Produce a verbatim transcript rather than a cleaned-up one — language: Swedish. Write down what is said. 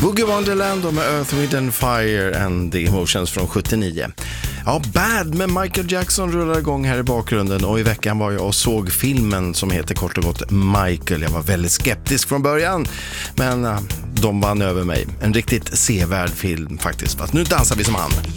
Boogie Wonderland och med Earth, Wind and Fire and the Emotions från sjuttionio. Ja, Bad med Michael Jackson rullar igång här i bakgrunden, och i veckan var jag och såg filmen som heter kort och gott Michael. Jag var väldigt skeptisk från början, men uh, de vann över mig. En riktigt sevärd film faktiskt, fast nu dansar vi som han.